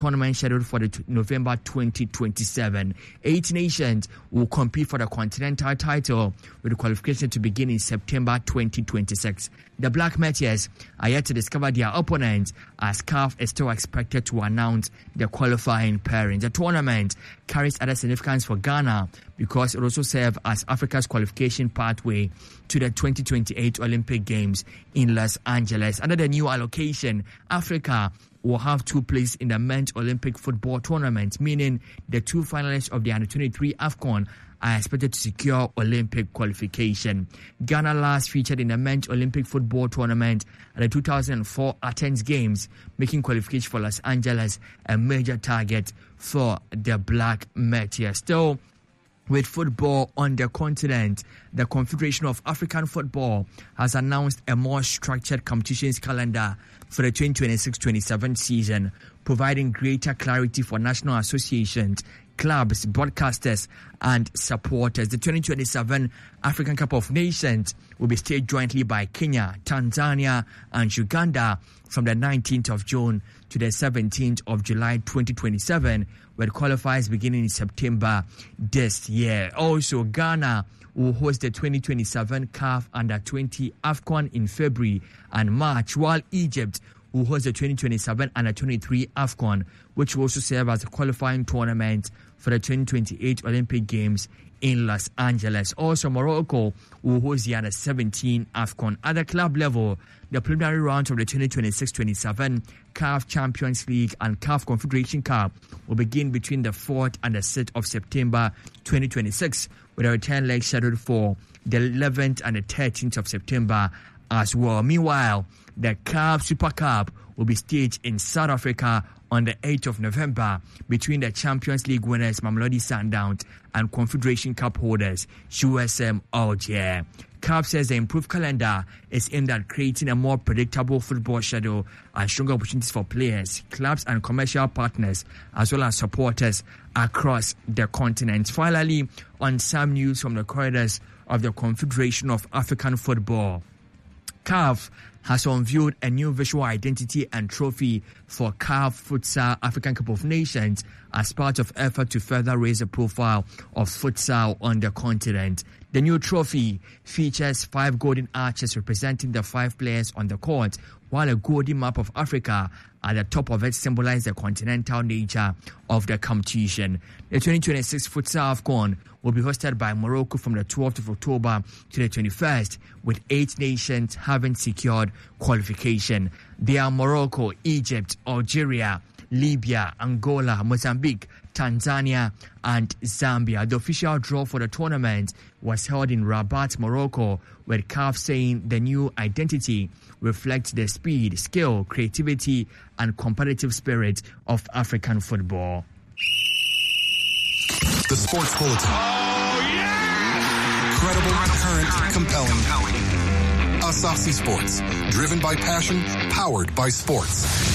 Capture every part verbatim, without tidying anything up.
tournament scheduled for the t- November twenty twenty-seven. Eight nations will compete for the continental title, with the qualification to begin in September twenty twenty-six. The Black Meteors are yet to discover their opponents, as C A F is still expected to announce the qualifying pairings. The tournament carries other significance for Ghana because it also serves as Africa's qualification pathway to the twenty twenty-eight Olympic Games in Los Angeles. Under the new allocation, Africa will have two places in the men's Olympic football tournament, meaning the two finalists of the under twenty-three AFCON are expected to secure Olympic qualification. Ghana last featured in the men's Olympic football tournament at the two thousand four Athens Games, making qualification for Los Angeles a major target for the Black Meteors. Still, with football on the continent, the Confederation of African Football has announced a more structured competitions calendar for the twenty twenty-six twenty-seven season, providing greater clarity for national associations, clubs, broadcasters, and supporters. The twenty twenty-seven African Cup of Nations will be staged jointly by Kenya, Tanzania, and Uganda from the nineteenth of June to the seventeenth of July twenty twenty-seven, where qualifiers beginning in September this year. Also, Ghana will host the twenty twenty-seven C A F Under twenty AFCON in February and March, while Egypt will host the twenty twenty-seven Under twenty-three AFCON, which will also serve as a qualifying tournament for the twenty twenty-eight Olympic Games in Los Angeles. Also, Morocco will host the Under seventeen AFCON. At the club level, the preliminary rounds of the twenty twenty-six twenty-seven C A F Champions League and C A F Confederation Cup will begin between the fourth and the sixth of September twenty twenty-six, with a return leg scheduled for the eleventh and the thirteenth of September as well. Meanwhile, the C A F Super Cup will be staged in South Africa on the eighth of November between the Champions League winners Mamelodi Sundowns and Confederation Cup holders U S M Alger. C A F says the improved calendar is aimed at creating a more predictable football schedule and stronger opportunities for players, clubs, and commercial partners, as well as supporters across the continent. Finally, on some news from the corridors of the Confederation of African Football, C A F has unveiled a new visual identity and trophy for C A F Futsal African Cup of Nations as part of effort to further raise the profile of futsal on the continent. The new trophy features five golden arches representing the five players on the court, while a golden map of Africa at the top of it symbolizes the continental nature of the competition. The twenty twenty-six Futsal AFCON will be hosted by Morocco from the twelfth of October to the twenty-first, with eight nations having secured qualification. They are Morocco, Egypt, Algeria, Libya, Angola, Mozambique, Tanzania, and Zambia. The official draw for the tournament was held in Rabat, Morocco, with C A F saying the new identity reflects the speed, skill, creativity, and competitive spirit of African football. The Sports Bulletin. Oh, yeah! Credible, current, compelling. Asahi Sports. Driven by passion, powered by sports.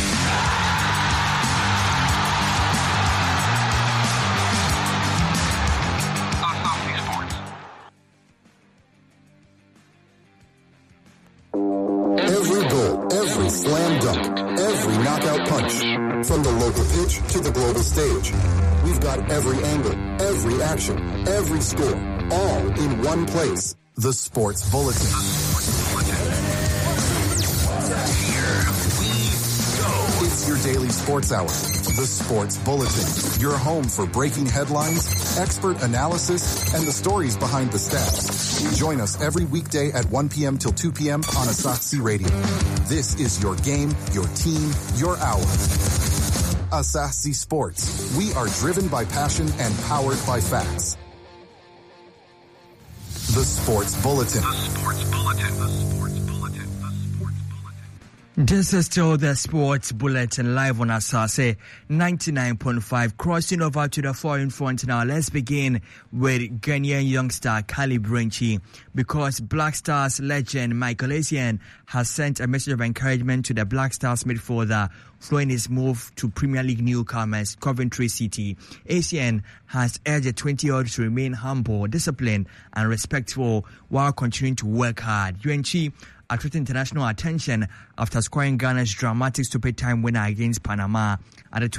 Slam dunk, every knockout punch, from the local pitch to the global stage. We've got every angle, every action, every score, all in one place. The Sports Bulletin. Here we go. It's your daily sports hour. The Sports Bulletin. Your home for breaking headlines, expert analysis, and the stories behind the stats. Join us every weekday at one p.m. till two p.m. on Asahi Radio. This is your game, your team, your hour. Asahi Sports. We are driven by passion and powered by facts. The Sports Bulletin. The Sports Bulletin. The Sports Bulletin. The Sports Bulletin. This is still the Sports Bulletin live on Asahi ninety-nine point five. Crossing over to the foreign front now. Let's begin with Ghanaian youngster Kali Brenchi, because Black Stars legend Michael Essien has sent a message of encouragement to the Black Stars midfielder following his move to Premier League newcomers Coventry City. Essien has urged the twenty-year-old to remain humble, disciplined, and respectful while continuing to work hard. U N C attracted international attention after scoring Ghana's dramatic stupid time winner against Panama at the